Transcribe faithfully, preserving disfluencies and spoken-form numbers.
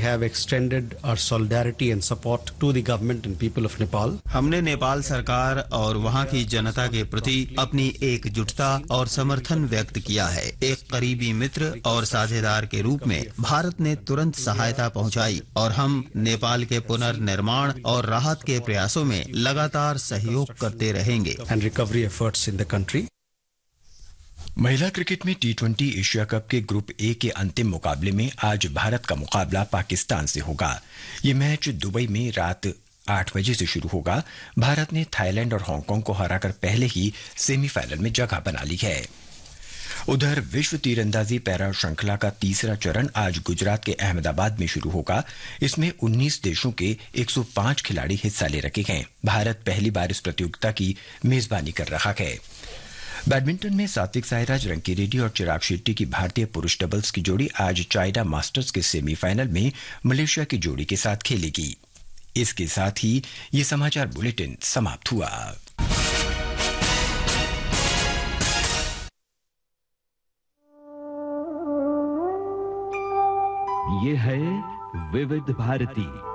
have extended our solidarity and support to the government and people of Nepal. हमने नेपाल सरकार और वहां की जनता के प्रति अपनी एकजुटता और समर्थन व्यक्त किया है। एक करीबी मित्र और साझेदार के रूप में भारत ने तुरंत सहायता पहुंचाई और हम नेपाल के पुनर्निर्माण और राहत के प्रयासों में लगातार सहयोग करते रहेंगे। And recovery efforts in the country. महिला क्रिकेट में टी ट्वेंटी एशिया कप के ग्रुप ए के अंतिम मुकाबले में आज भारत का मुकाबला पाकिस्तान से होगा। ये मैच दुबई में रात आठ बजे से शुरू होगा। भारत ने थाईलैंड और हांगकांग को हराकर पहले ही सेमीफाइनल में जगह बना ली है। उधर विश्व तीरंदाजी पैरा श्रृंखला का तीसरा चरण आज गुजरात के अहमदाबाद में शुरू होगा। इसमें उन्नीस देशों के एक सौ पांच खिलाड़ी हिस्सा ले रखे हैं। भारत पहली बार इस प्रतियोगिता की मेजबानी कर रहा है। बैडमिंटन में सात्विक साईराज, रंकीरेड्डी और चिराग शेट्टी की भारतीय पुरुष डबल्स की जोड़ी आज चाइना मास्टर्स के सेमीफाइनल में मलेशिया की जोड़ी के साथ खेलेगी। इसके साथ ही ये समाचार बुलेटिन समाप्त हुआ। ये है विविध भारती।